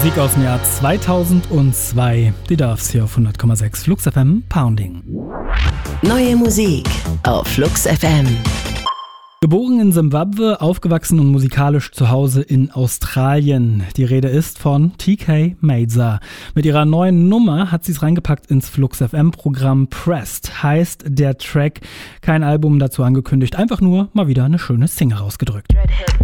Musik aus dem Jahr 2002. Die Doves hier auf 100,6 Flux FM Pounding. Neue Musik auf Flux FM. Geboren in Simbabwe, aufgewachsen und musikalisch zu Hause in Australien. Die Rede ist von TK Maidza. Mit ihrer neuen Nummer hat sie es reingepackt ins Flux FM Programm Pressed. Heißt der Track, kein Album dazu angekündigt, einfach nur mal wieder eine schöne Single rausgedrückt.